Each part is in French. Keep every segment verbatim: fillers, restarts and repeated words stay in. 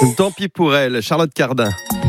Tant pis pour elle, Charlotte Cardin.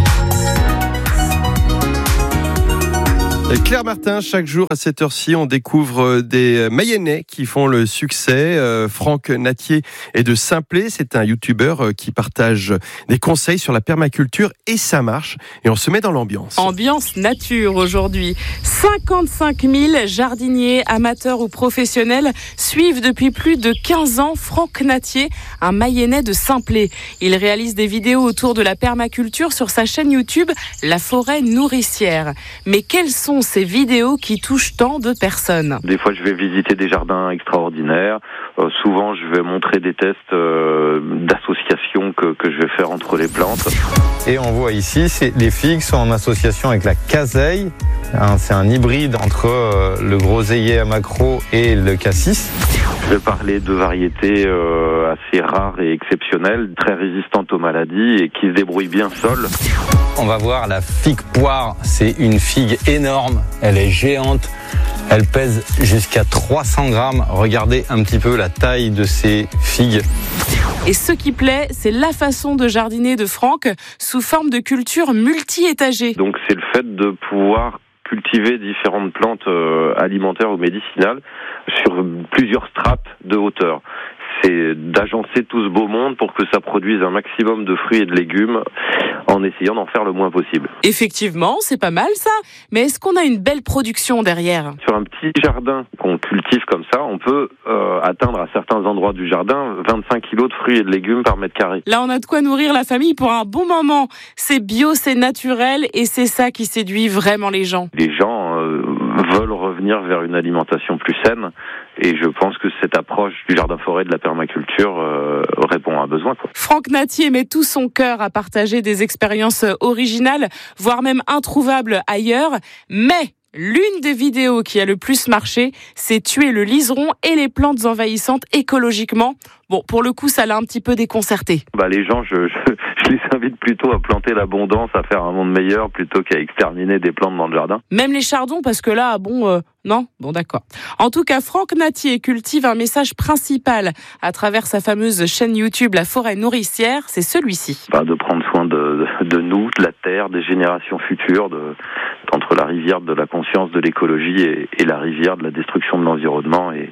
Claire Martin, chaque jour à cette heure-ci, on découvre des Mayennais qui font le succès. Euh, Franck Nattier est de Simplet, c'est un youtubeur qui partage des conseils sur la permaculture et ça marche. Et on se met dans l'ambiance. Ambiance nature aujourd'hui. cinquante-cinq mille jardiniers, amateurs ou professionnels suivent depuis plus de quinze ans Franck Nattier, un Mayennais de Simplet. Il réalise des vidéos autour de la permaculture sur sa chaîne YouTube La Forêt Nourricière. Mais quels sont ces vidéos qui touchent tant de personnes? Des fois, je vais visiter des jardins extraordinaires. Euh, souvent, je vais montrer des tests euh, d'association que, que je vais faire entre les plantes. Et on voit ici, c'est, les figues sont en association avec la caseille. Hein, c'est un hybride entre euh, le groseillier à maquereau et le cassis. Je vais parler de variétés euh, assez rares et exceptionnelles, très résistantes aux maladies et qui se débrouillent bien seules. On va voir la figue poire, c'est une figue énorme, elle est géante, elle pèse jusqu'à trois cents grammes. Regardez un petit peu la taille de ces figues. Et ce qui plaît, c'est la façon de jardiner de Franck sous forme de culture multi-étagée. Donc c'est le fait de pouvoir cultiver différentes plantes euh, alimentaires ou médicinales sur plusieurs strates de hauteur. C'est d'agencer tout ce beau monde pour que ça produise un maximum de fruits et de légumes en essayant d'en faire le moins possible. Effectivement, c'est pas mal ça, mais est-ce qu'on a une belle production derrière? Sur un petit jardin qu'on cultive comme ça, on peut euh, atteindre à certains endroits du jardin vingt-cinq kilos de fruits et de légumes par mètre carré. Là, on a de quoi nourrir la famille pour un bon moment. C'est bio, c'est naturel et c'est ça qui séduit vraiment les gens. Les gens euh, veulent revenir vers une alimentation plus saine et je pense que cette approche du jardin-forêt de la permaculture euh, répond à un besoin, quoi. Franck Nattier met tout son cœur à partager des expériences originales, voire même introuvables ailleurs, mais l'une des vidéos qui a le plus marché, c'est tuer le liseron et les plantes envahissantes écologiquement. Bon, pour le coup, ça l'a un petit peu déconcerté. Bah, les gens, je, je, je les invite plutôt à planter l'abondance, à faire un monde meilleur, plutôt qu'à exterminer des plantes dans le jardin. Même les chardons, parce que là, bon, euh, non, bon, d'accord. En tout cas, Franck Nattier cultive un message principal à travers sa fameuse chaîne YouTube La Forêt Nourricière, c'est celui-ci. Bah, de prendre soin de, de, de nous, de la terre, des générations futures, de, entre la rivière de la conscience de l'écologie et, et la rivière de la destruction de l'environnement et,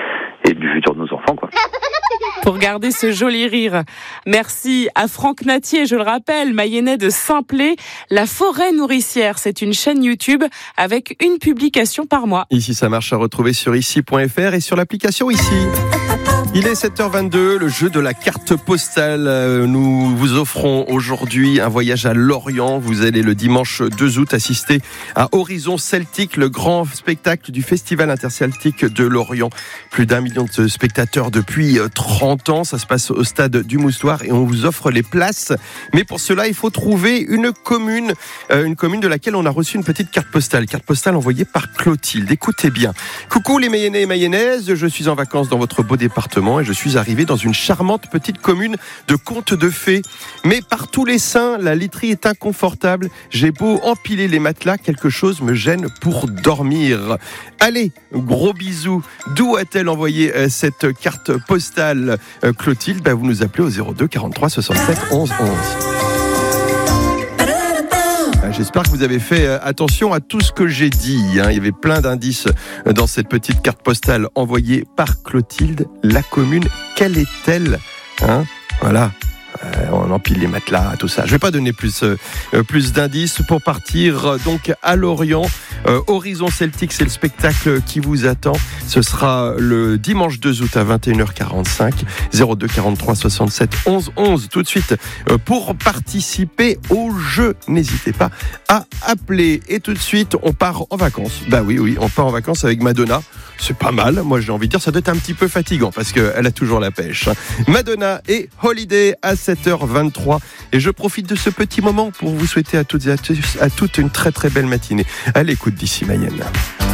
et du futur de nos enfants, quoi. Pour garder ce joli rire. Merci à Franck Nattier, je le rappelle, Mayennais de Simplet. La Forêt Nourricière, c'est une chaîne YouTube avec une publication par mois. Ici, ça marche à retrouver sur ici point f r et sur l'application Ici. Il est sept heures vingt-deux, le jeu de la carte postale. Nous vous offrons aujourd'hui un voyage à Lorient. Vous allez le dimanche deux août assister à Horizon Celtique, le grand spectacle du Festival interceltique de Lorient. Plus d'un million de spectateurs depuis trente ans. Ça se passe au stade du Moustoir et on vous offre les places. Mais pour cela, il faut trouver une commune, euh, une commune de laquelle on a reçu une petite carte postale. Carte postale envoyée par Clotilde. Écoutez bien. Coucou les Mayennais et Mayennaises, je suis en vacances dans votre beau département et je suis arrivé dans une charmante petite commune de contes de fées. Mais par tous les saints, la literie est inconfortable. J'ai beau empiler les matelas, quelque chose me gêne pour dormir. Allez, gros bisous. D'où a-t-elle envoyé euh, cette carte postale, euh, Clotilde? Ben, vous nous appelez au zéro deux quarante-trois soixante-sept onze onze. J'espère que vous avez fait attention à tout ce que j'ai dit. Il y avait plein d'indices dans cette petite carte postale envoyée par Clotilde. La commune, quelle est-elle? hein Voilà. Euh, on empile les matelas, tout ça. Je ne vais pas donner plus, euh, plus d'indices pour partir euh, donc à Lorient. Euh, Horizon Celtique, c'est le spectacle qui vous attend. Ce sera le dimanche deux août à vingt et une heures quarante-cinq. zéro deux quarante-trois soixante-sept onze onze. Tout de suite, euh, pour participer au jeu, n'hésitez pas à appeler. Et tout de suite, on part en vacances. Bah oui, oui, on part en vacances avec Madonna. C'est pas mal. Moi, j'ai envie de dire, ça doit être un petit peu fatigant parce qu'elle a toujours la pêche. Madonna et Holiday à sept heures vingt-trois. Et je profite de ce petit moment pour vous souhaiter à toutes et à tous, à toutes une très très belle matinée. À l'écoute d'ici Mayenne.